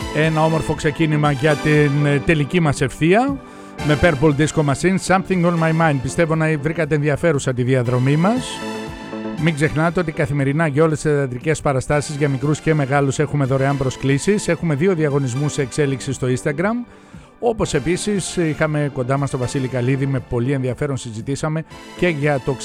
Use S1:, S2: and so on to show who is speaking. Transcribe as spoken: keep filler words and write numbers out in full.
S1: Ένα όμορφο ξεκίνημα για την τελική μας ευθεία με Purple Disco Machine, Something on My Mind. Πιστεύω να βρήκατε ενδιαφέρουσα τη διαδρομή μας. Μην ξεχνάτε ότι καθημερινά για όλες τις θεατρικές παραστάσεις για μικρούς και μεγάλους έχουμε δωρεάν προσκλήσεις. Έχουμε δύο διαγωνισμούς σε εξέλιξη στο Instagram. Όπως επίσης είχαμε κοντά μας τον Βασίλη Καλίδη, με πολύ ενδιαφέρον συζητήσαμε και για το